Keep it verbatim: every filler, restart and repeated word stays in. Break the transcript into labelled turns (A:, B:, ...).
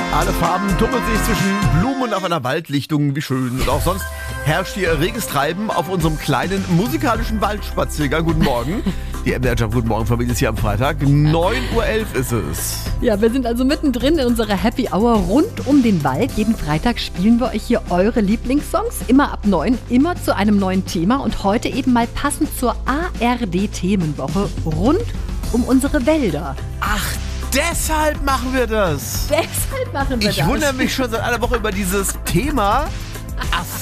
A: Alle Farben tummeln sich zwischen Blumen auf einer Waldlichtung, wie schön. Und auch sonst herrscht hier reges Treiben auf unserem kleinen musikalischen Waldspaziergang. Guten Morgen. Die M D R Guten Morgen Familie ist hier am Freitag. neun Uhr elf ist es.
B: Ja, wir sind also mittendrin in unserer Happy Hour rund um den Wald. Jeden Freitag spielen wir euch hier eure Lieblingssongs. Immer ab neun, immer zu einem neuen Thema. Und heute eben mal passend zur A R D-Themenwoche rund um unsere Wälder.
A: Ach, deshalb machen wir das.
B: Deshalb machen wir
A: Ich
B: das.
A: wundere mich schon seit einer Woche über dieses Thema.